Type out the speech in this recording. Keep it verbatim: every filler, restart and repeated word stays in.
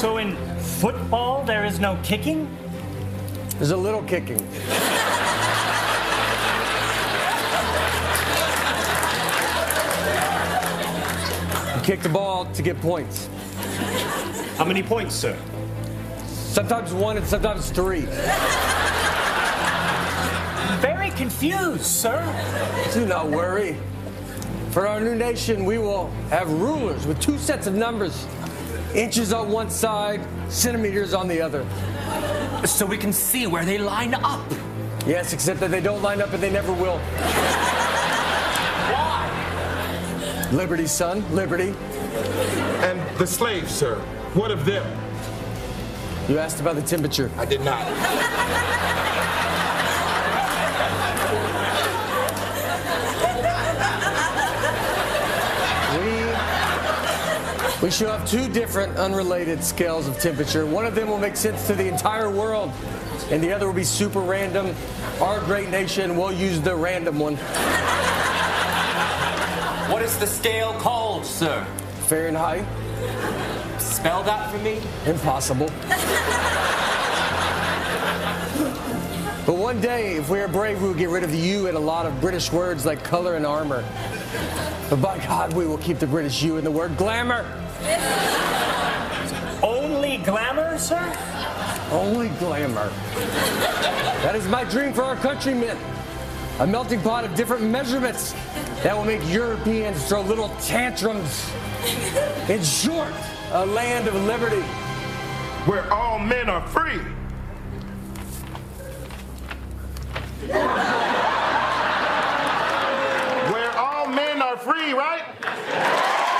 So in football, there is no kicking? There's a little kicking. You kick the ball to get points. How many points, sir? Sometimes one and sometimes three. Very confused, sir. Do not worry. For our new nation, we will have rulers with two sets of numbers. Inches on one side, centimeters on the other. So we can see where they line up. Yes, except that they don't line up and they never will. Why? Liberty, son, liberty. And the slaves, sir, what of them? You asked about the temperature. I did not. We shall have two different unrelated scales of temperature. One of them will make sense to the entire world, and the other will be super random. Our great nation will use the random one. What is the scale called, sir? Fahrenheit. Spell that for me. Impossible. But one day, if we are brave, we will get rid of the U and a lot of British words like color and armor. But by God, we will keep the British U in the word glamour. Only glamour, sir? Only glamour. That is my dream for our countrymen. A melting pot of different measurements that will make Europeans throw little tantrums. In short, a land of liberty. Where all men are free.